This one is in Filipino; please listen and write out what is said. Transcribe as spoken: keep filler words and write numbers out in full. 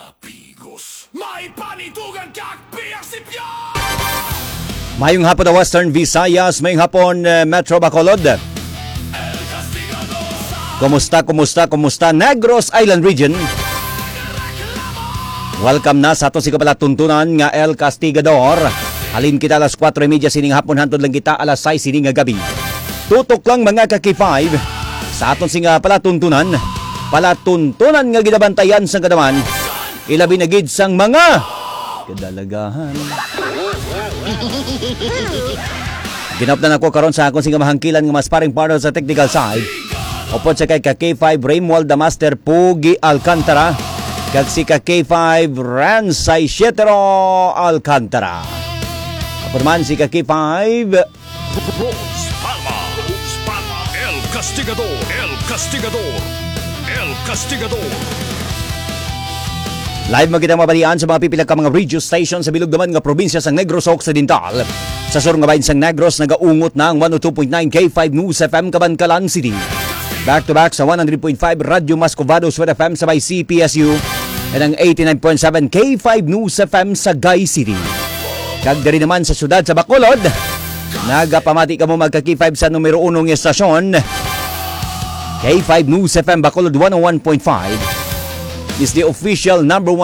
Kapigos, may panitugan kakpiyang sipyo! Mayong hapon na Western Visayas, mayong hapon uh, Metro Bacolod. Kumusta, kumusta, kumusta Negros Island Region? Welcome na sa ato si kapalatuntunan nga El Castigador. Halin kita alas kwatro media sining hapon, hantod lang kita alas sais sining nga gabi. Tutok lang mga ka-K five sa aton singa palatuntunan. Palatuntunan nga ginabantayan sa kadaman. Ilabi na gid sang mga kadalagahan. Ginap na nako karon sa akong singa mahangkilan nga mas paring partner sa technical side. Upod sa kay ka-K five Raymwald the Master Pugi Alcantara. Kag si ka-K five Ransay Sietero Alcantara. Upod man si ka-K five Rose Palma, Rose Palma, El Castigador, El Castigador, El Castigador. Live magkita mabalian sa mga pipila ka mga radio station sa bilog naman nga probinsya sa Negros Occidental. Sa sur nga bahin sang Negros nagaungot na ang one oh two point nine K five News F M Cabancalan City. Back to back sa one hundred point five Radyo Mascovados with F M sa may C P S U at ang eighty-nine point seven K five News F M sa Gay City. Kag diri naman sa syudad sa Bacolod, nagapamati ka mo magka-K five sa numero unong estasyon. K five News F M Bacolod one oh one point five is the official number one